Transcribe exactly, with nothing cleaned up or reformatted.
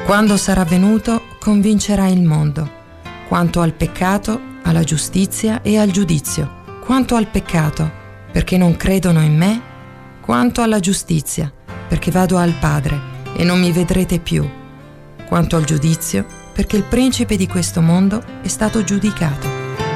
Quando sarà venuto, convincerà il mondo, quanto al peccato, alla giustizia e al giudizio. Quanto al peccato, perché non credono in me, quanto alla giustizia, perché vado al Padre e non mi vedrete più. Quanto al giudizio, perché il principe di questo mondo è stato giudicato.